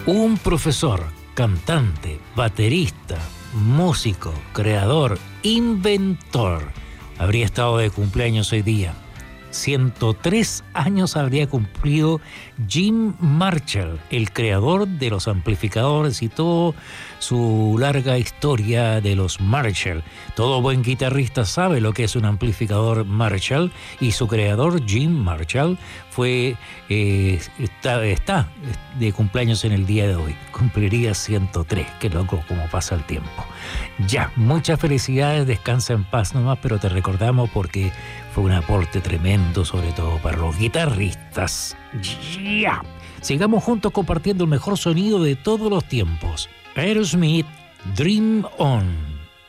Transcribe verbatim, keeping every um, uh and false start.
Un profesor, cantante, baterista, músico, creador, inventor, habría estado de cumpleaños hoy día. ciento tres años habría cumplido Jim Marshall, el creador de los amplificadores y toda su larga historia de los Marshall. Todo buen guitarrista sabe lo que es un amplificador Marshall, y su creador, Jim Marshall, fue eh, está, está de cumpleaños en el día de hoy. Cumpliría ciento tres. Qué loco cómo pasa el tiempo. Ya, muchas felicidades, descansa en paz nomás, pero te recordamos porque fue un aporte tremendo, sobre todo para los guitarristas. Ya. Sigamos juntos compartiendo el mejor sonido de todos los tiempos. Aerosmith, Dream On.